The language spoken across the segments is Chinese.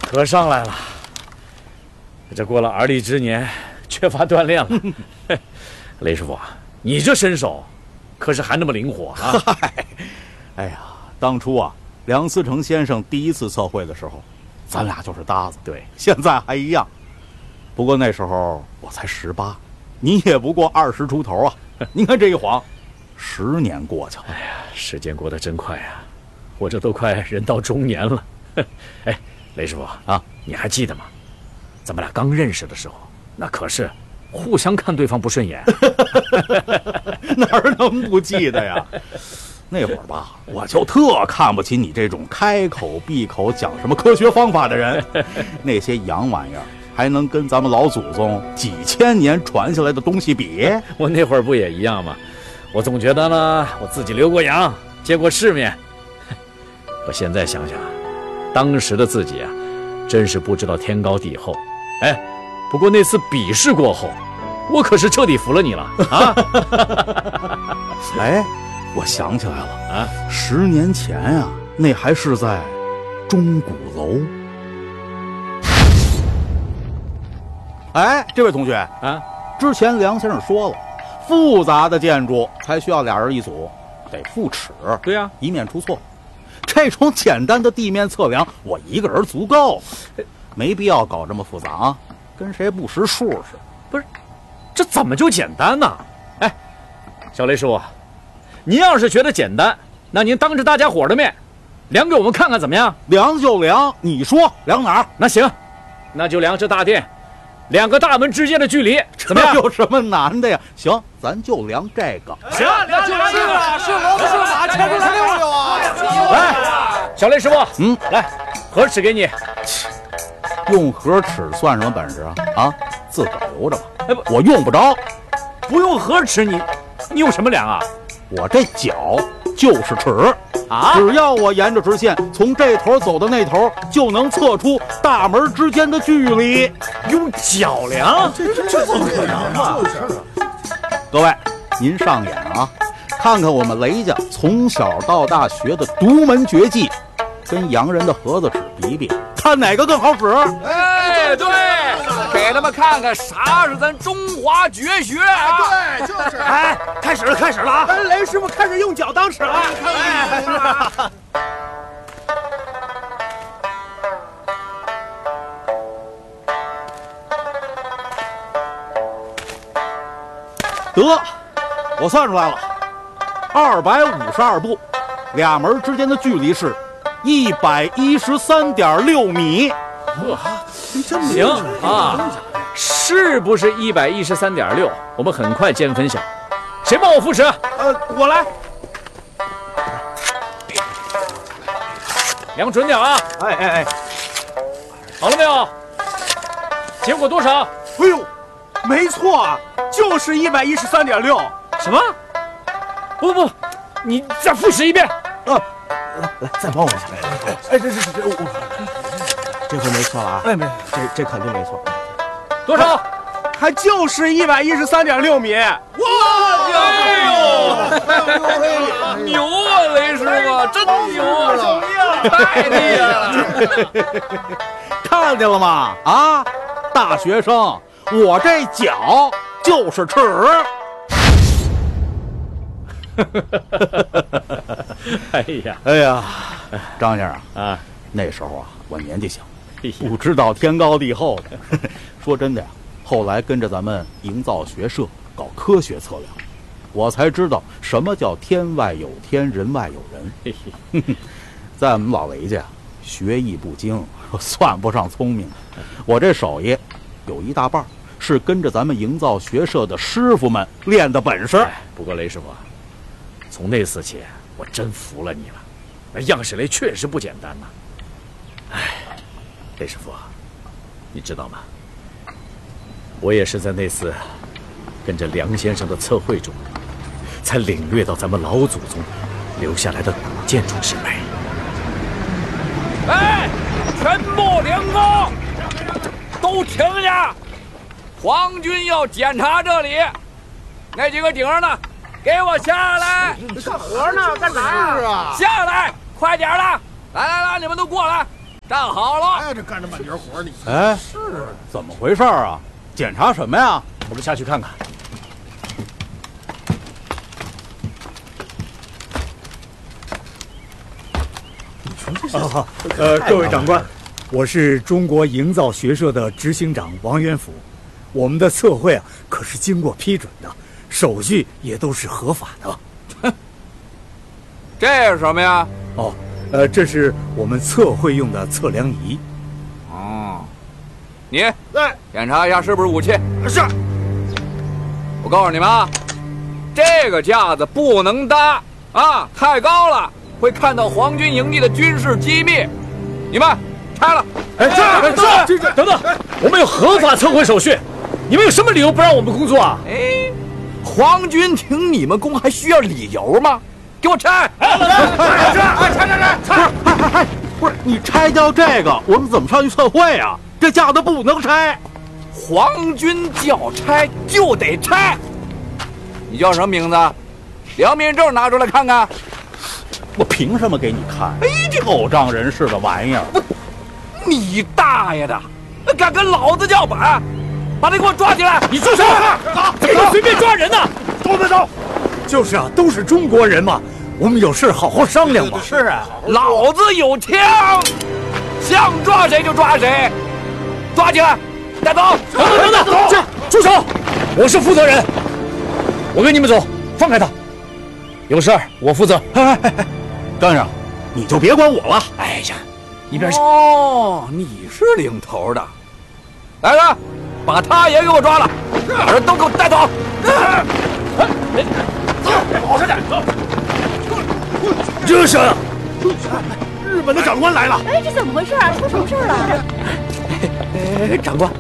可上来了。这过了而立之年，缺乏锻炼了。雷师傅，你这身手可是还那么灵活啊！ 哎呀，当初啊，梁思成先生第一次测绘的时候，咱俩就是搭子。 对， 现在还一样。不过那时候我才18，你也不过20出头啊。您看这一晃，10年过去了。 哎呀，时间过得真快呀！我这都快人到中年了。哎，雷师傅啊，你还记得吗？咱们俩刚认识的时候，那可是互相看对方不顺眼。 哪能不记得呀？那会儿吧，我就特看不起你这种开口闭口讲什么科学方法的人。那些洋玩意儿还能跟咱们老祖宗几千年传下来的东西比？ 我那会儿不也一样吗？我总觉得呢，我自己留过洋，见过世面。可现在想想，当时的自己啊，真是不知道天高地厚。哎，不过那次比试过后，我可是彻底服了你了啊！ 哎，我想起来了啊，10年前啊，那还是在钟鼓楼。哎，这位同学啊，之前梁先生说了，复杂的建筑才需要俩人一组，得复尺。 对呀， 以免出错。这种简单的地面测量，我一个人足够，没必要搞这么复杂啊，跟谁不识数似的。 不是，这怎么就简单呢？哎，小雷师傅，您要是觉得简单，那您当着大家伙的面量给我们看看怎么样？ 量就量，你说量哪儿？ 那行，那就量这大殿2个大门之间的距离，怎么样？ 有什么难的呀？行，咱就量这个。 行， 量这个是骡子是马，牵出来溜溜啊！ 来，小雷师傅，来，盒尺给你。 用盒尺算什么本事啊？啊，自个儿留着吧。哎不，我用不着。 不用盒尺，你用什么量啊？ 我这脚就是尺啊！ 只要我沿着直线从这头走到那头，就能测出大门之间的距离。 用脚量？ 这怎么可能啊？ 各位，您上眼啊，看看我们雷家从小到大学的独门绝技，跟洋人的盒子尺比比，看哪个更好使。 哎，对，给他们看看啥是咱中华绝学啊！ 对，就是。 哎，开始了啊！ 雷师傅开始用脚当尺了。 得，我算出来了，252步，俩门之间的距离是113.6米。 行啊，是不是113.6？我们很快见分晓。谁帮我扶持？ 我来。 量准点啊！ 哎， 好了没有？结果多少？ 哎呦，没错啊，就是113.6。 什么？不，你再复习一遍。 来，再帮我一下。哎，这回没错了啊！哎，没，这肯定没错。 多少？ 还就是113.6米。 哇！哎呦，牛啊，雷师傅，真牛啊！太厉害了！ 看见了吗？啊，大学生，我这脚就是尺。哎呀，张先生啊，那时候啊，我年纪小，不知道天高地厚的。说真的呀，后来跟着咱们营造学社搞科学测量，我才知道什么叫天外有天，人外有人。在我们老雷家，学艺不精，算不上聪明。我这手艺有一大半是跟着咱们营造学社的师傅们练的本事。 不过雷师傅，从那次起，我真服了你了。那样式雷确实不简单呐。哎，雷师傅，你知道吗？我也是在那次跟着梁先生的测绘中，才领略到咱们老祖宗留下来的古建筑之美。 哎，全部停工，都停下！皇军要检查这里，那几个顶上的，给我下来！ 干活呢，干啥呀？ 下来，快点的！来，你们都过来！ 站好了。 哎，这干着半截活你。 哎，是怎么回事啊？检查什么呀？ 我们下去看看。 各位长官，我是中国营造学社的执行长王元福。我们的测绘啊，可是经过批准的，手续也都是合法的。 这是什么呀？ 哦，这是我们测绘用的测量仪。 哦，你检查一下是不是武器。 是。 我告诉你们啊，这个架子不能搭啊，太高了，会看到皇军营地的军事机密。你们拆了。 这等等，我们有合法测绘手续，你们有什么理由不让我们工作啊？ 哎，皇军停你们工还需要理由吗？给我拆！ 拆！不是你拆掉这个，我们怎么上去测绘啊？这架子不能拆。 皇军叫拆就得拆。你叫什么名字？良民证拿出来看看。 我凭什么给你看？哎，这偶仗人势的玩意儿！ 你大爷的，敢跟老子叫板，把他给我抓起来！ 你住手！怎么能随便抓人呢？ 走！就是啊，都是中国人嘛，我们有事好好商量嘛。 是啊， 老子有枪，想抓谁就抓谁，抓起来，带走！ 等，住手！我是负责人，我跟你们走，放开他。有事我负责。 张先生，你就别管我了。 哎呀，一边去。 哦，你是领头的，来人，把他也给我抓了，把人都给我带走。 走，好着点，走。 这是日本的长官来了。 哎，这怎么回事啊？出什么事了？ 长官，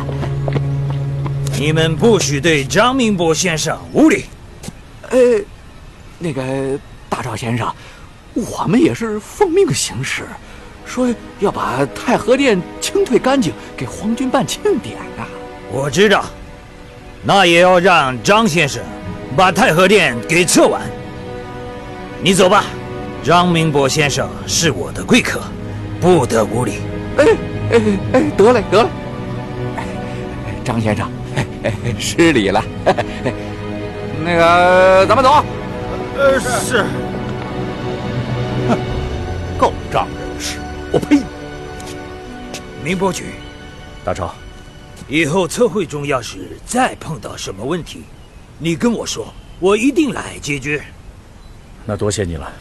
你们不许对张明波先生无礼。 那个大赵先生，我们也是奉命行事，说要把太和殿清退干净，给皇军办庆典啊。 我知道，那也要让张先生把太和殿给测完。你走吧，张明波先生是我的贵客，不得无礼。 得嘞。张先生，失礼了。那个，咱们走。 是。 哼，够仗人势，我呸！ 明波局， 大超， 以后测绘中要是再碰到什么问题，你跟我说，我一定来解决。 那多谢你了。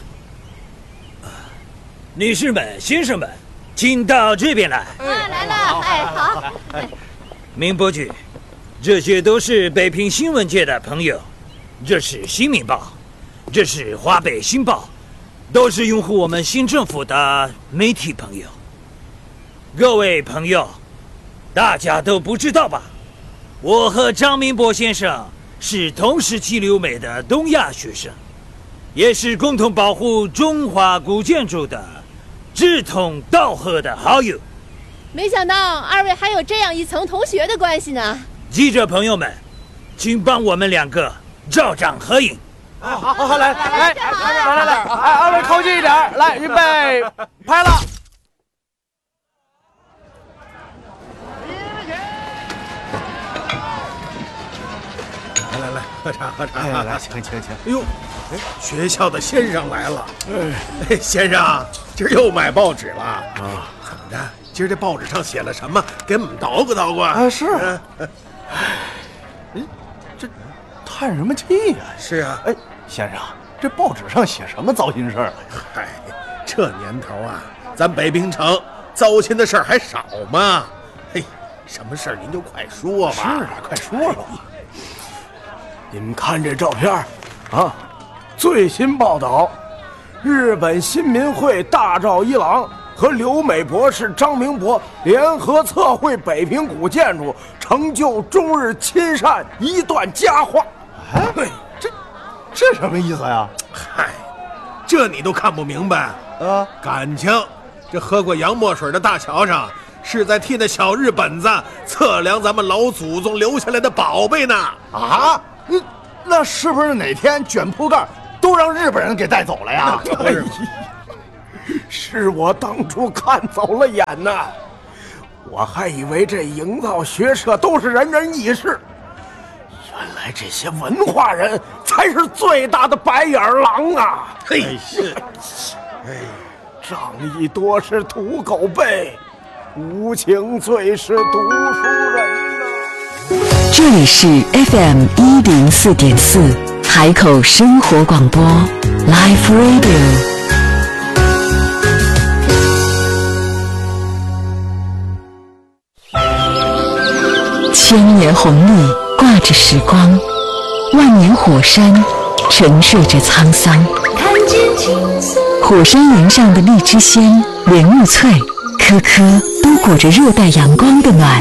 女士们、先生们，请到这边来。 来了，哎，好。 明波局，这些都是北平新闻界的朋友，这是《新民报》，这是华北新报，都是拥护我们新政府的媒体朋友。各位朋友，大家都不知道吧？我和张明波先生是同时期留美的东亚学生，也是共同保护中华古建筑的志同道合的好友。 没想到二位还有这样一层同学的关系呢。 记者朋友们，请帮我们两个照张合影。 好，来，二位靠近一点，来，预备，拍了。来，喝茶。来，请。哎呦，学校的先生来了。先生，今儿又买报纸了啊？怎么着？今儿这报纸上写了什么？给我们捣鼓捣鼓啊！是。这叹什么气呀？是啊。哎，先生，这报纸上写什么糟心事儿了？嗨，这年头啊，咱北平城糟心的事儿还少吗？嘿，什么事儿您就快说吧。是啊，快说吧。你们看这照片啊，最新报道，日本新民会大赵一郎和留美博士张明博联合测绘北平古建筑，成就中日亲善一段佳话。哎，这什么意思呀？嗨，这你都看不明白啊？感情这喝过洋墨水的大桥上是在替那小日本子测量咱们老祖宗留下来的宝贝呢。啊？那是不是哪天卷铺盖都让日本人给带走了呀？ 是我当初看走了眼呐！我还以为这营造学社都是人人义士，原来这些文化人才是最大的白眼狼啊！嘿，是，仗义多是土狗辈，无情最是读书人呐。 这里是 FM104.4海口生活广播 Live Radio。千年红利挂着时光，万年火山沉睡着沧桑。火山岩上的荔枝鲜、莲雾脆，颗颗都裹着热带阳光的暖。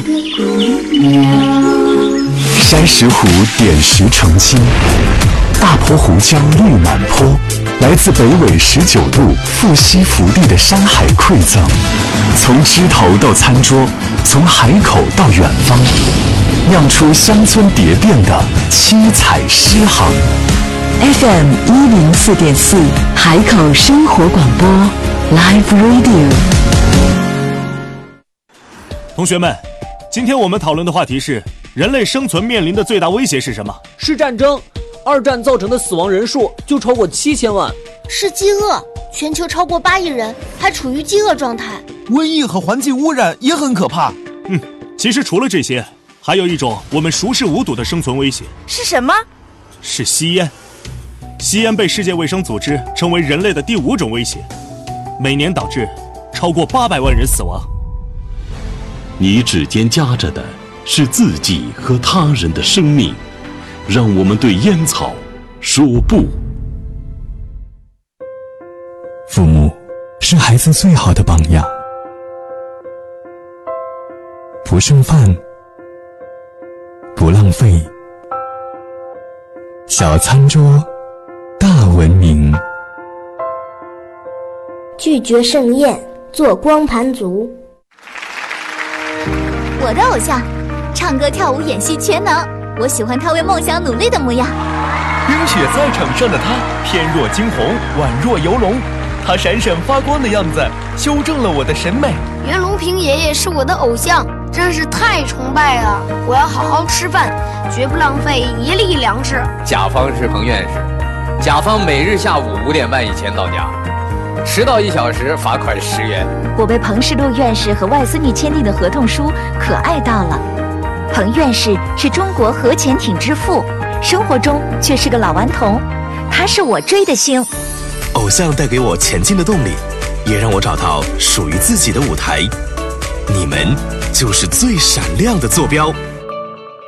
山石湖点石成金，大坡湖江绿满坡，来自北纬19度富硒福地的山海馈赠，从枝头到餐桌，从海口到远方，酿出乡村蝶变的七彩诗行。 FM104.4海口生活广播 Live Radio。 同学们，今天我们讨论的话题是：人类生存面临的最大威胁是什么？ 是战争。2战造成的死亡人数就超过7000万。 是饥饿，全球超过8亿人还处于饥饿状态。 瘟疫和环境污染也很可怕。 其实除了这些，还有一种我们熟视无睹的生存威胁。 是什么？ 是吸烟。吸烟被世界卫生组织称为人类的第5种威胁，每年导致超过800万人死亡。 你指尖夹着的是自己和他人的生命，让我们对烟草说不。 父母是孩子最好的榜样，不剩饭，不浪费，小餐桌大文明。 拒绝盛宴，做光盘族。 我的偶像，唱歌跳舞演戏全能，我喜欢他为梦想努力的模样。 冰雪在场上的他，翩若惊鸿，宛若游龙，他闪闪发光的样子修正了我的审美。 袁隆平爷爷是我的偶像，真是太崇拜了！我要好好吃饭，绝不浪费一粒粮食。 甲方是彭院士，甲方每日下午5点半以前到家，迟到1小时罚款10元。 我被彭世禄院士和外孙女签订的合同书可爱到了。彭院士是中国核潜艇之父，生活中却是个老顽童，他是我追的星。 偶像带给我前进的动力，也让我找到属于自己的舞台。你们就是最闪亮的坐标。